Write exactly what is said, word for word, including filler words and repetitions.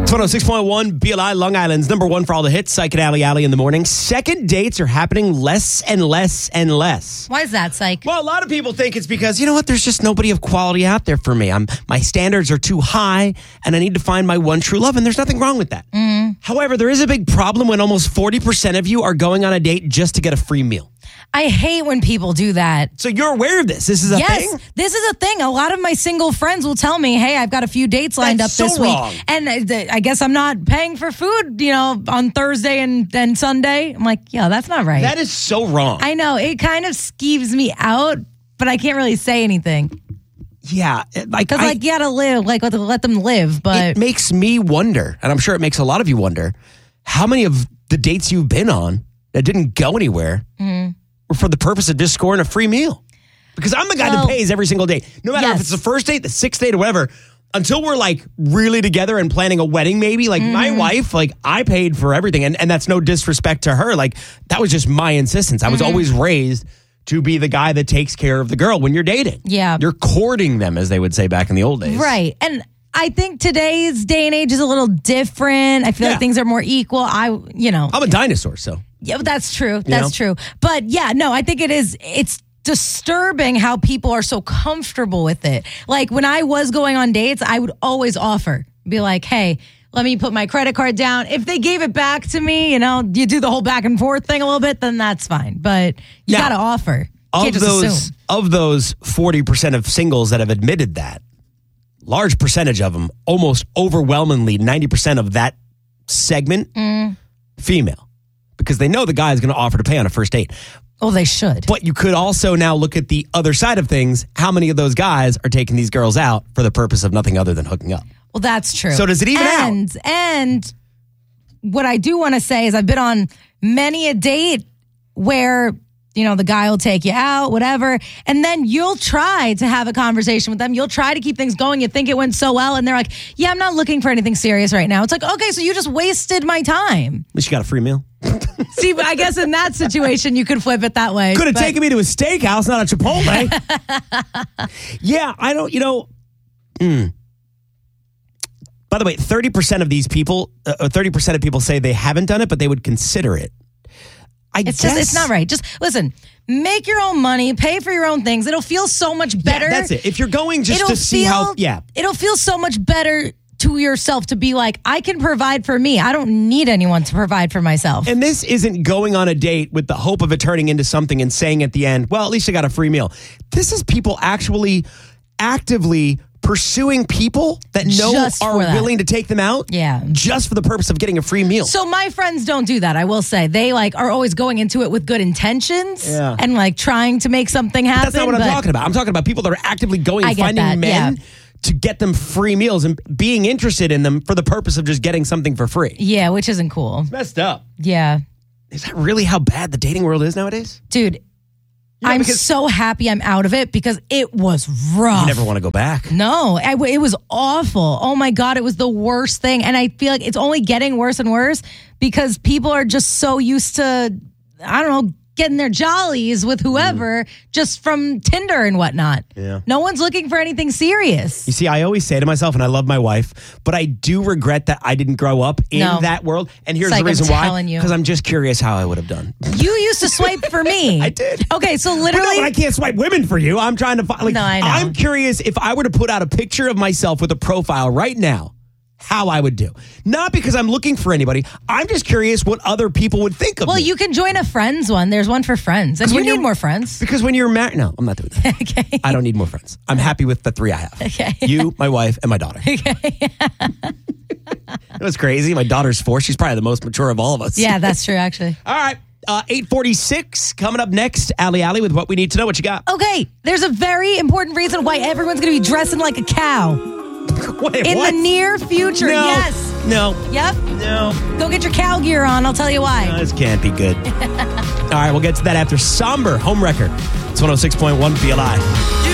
It's one oh six point one B L I, Long Island's number one for all the hits, Psych and Alley Alley in the morning. Second dates are happening less and less and less. Why is that, Psych? Well, a lot of people think it's because, you know what, there's just nobody of quality out there for me. I'm My standards are too high, and I need to find my one true love, and there's nothing wrong with that. Mm. However, there is a big problem when almost forty percent of you are going on a date just to get a free meal. I hate when people do that. So you're aware of this. This is a yes, thing? This is a thing. A lot of my single friends will tell me, hey, I've got a few dates lined That's up this so wrong. week. And I guess I'm not paying for food, you know, on Thursday and, and Sunday. I'm like, yeah, that's not right. That is so wrong. I know. It kind of skeeves me out, but I can't really say anything. Yeah. Like, Because, like, you gotta live, like, let, let them live. But it makes me wonder, and I'm sure it makes a lot of you wonder, how many of the dates you've been on that didn't go anywhere mm-hmm. were for the purpose of just scoring a free meal? Because I'm the guy well, that pays every single date. No matter yes. if it's the first date, the sixth date, or whatever, until we're, like, really together and planning a wedding maybe. Like, mm-hmm. my wife, like, I paid for everything, and, and that's no disrespect to her. Like, that was just my insistence. I was mm-hmm. always raised to be the guy that takes care of the girl when you're dating. Yeah. You're courting them, as they would say back in the old days. Right. And I think today's day and age is a little different. I feel Yeah. like things are more equal. I, you know. I'm a dinosaur, so. Yeah, that's true. That's You know? true. But yeah, no, I think it is, it's disturbing how people are so comfortable with it. Like when I was going on dates, I would always offer, be like, hey, let me put my credit card down. If they gave it back to me, you know, you do the whole back and forth thing a little bit, then that's fine. But you Now, got to offer. You Of can't just those, assume. of those forty percent of singles that have admitted that, large percentage of them, almost overwhelmingly ninety percent of that segment, Mm. female. Because they know the guy is going to offer to pay on a first date. Oh, they should. But you could also now look at the other side of things. How many of those guys are taking these girls out for the purpose of nothing other than hooking up? Well, that's true. So does it even out? and, And what I do want to say is I've been on many a date where, you know, the guy will take you out, whatever, and then you'll try to have a conversation with them. You'll try to keep things going. You think it went so well, and they're like, yeah, I'm not looking for anything serious right now. It's like, okay, so you just wasted my time. At least you got a free meal. See, I guess in that situation, you could flip it that way. Could have but- taken me to a steakhouse, not a Chipotle. Yeah, I don't, you know. Mm. By the way, thirty percent of these people, uh, thirty percent of people say they haven't done it, but they would consider it. I It's guess. just, it's not right. Just listen, make your own money, pay for your own things. It'll feel so much better. Yeah, that's it. If you're going just It'll to see feel, how, yeah. It'll feel so much better to yourself to be like, I can provide for me. I don't need anyone to provide for myself. And this isn't going on a date with the hope of it turning into something and saying at the end, well, at least I got a free meal. This is people actually actively pursuing people that know Just are for that. willing to take them out. Yeah. Just for the purpose of getting a free meal. So my friends don't do that. I will say they like are always going into it with good intentions Yeah. and like trying to make something happen. That's not what I'm but- talking about. I'm talking about people that are actively going I and get finding that, men yeah. to get them free meals and being interested in them for the purpose of just getting something for free. Yeah, which isn't cool. Messed up. Yeah. Is that really how bad the dating world is nowadays? Dude, Yeah, I'm because- so happy I'm out of it because it was rough. You never want to go back. No, I, it was awful. Oh my God, it was the worst thing. And I feel like it's only getting worse and worse because people are just so used to, I don't know, getting their jollies with whoever just from Tinder and whatnot. Yeah. No one's looking for anything serious. You see, I always say to myself, and I love my wife, but I do regret that I didn't grow up in No. that world. And here's It's like the reason I'm why. telling you. Because I'm just curious how I would have done. You used to swipe for me. I did. Okay, so But literally. no, but I can't swipe women for you. I'm trying to find. Like, No, I know. I'm curious if I were to put out a picture of myself with a profile right now, how I would do. Not because I'm looking for anybody. I'm just curious what other people would think of well, me. you can join a friends one. There's one for friends. And you when need you're- more friends. Because when you're married, no, I'm not doing that. Okay. I don't need more friends. I'm happy with the three I have. Okay. You, my wife, and my daughter. Okay. It was crazy. My daughter's four. She's probably the most mature of all of us. Yeah, that's true, actually. All right. Uh, eight forty-six coming up next. Allie Alley with what we need to know. What you got? Okay, there's a very important reason why everyone's going to be dressing like a cow Wait, in what? the near future. No. Yes. No. Yep. No. Go get your cow gear on. I'll tell you why. This can't be good. All right. We'll get to that after Somber Homewrecker. It's one oh six point one B L I.